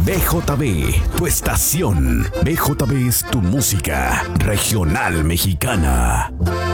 BJB, tu estación. BJB es tu música regional mexicana.